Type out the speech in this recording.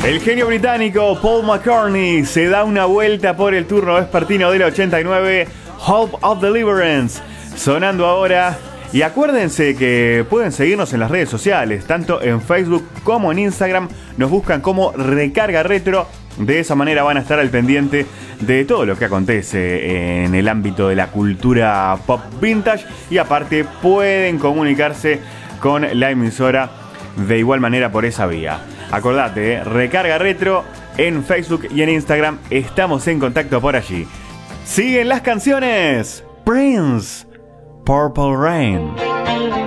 El genio británico Paul McCartney se da una vuelta por el turno vespertino del 89, Hope of Deliverance, sonando ahora. Y acuérdense que pueden seguirnos en las redes sociales, tanto en Facebook como en Instagram. Nos buscan como Recarga Retro. De esa manera van a estar al pendiente de todo lo que acontece en el ámbito de la cultura pop vintage. Y aparte pueden comunicarse con la emisora de igual manera por esa vía. Acordate, Recarga Retro en Facebook y en Instagram. Estamos en contacto por allí. Siguen las canciones. Prince, Purple Rain.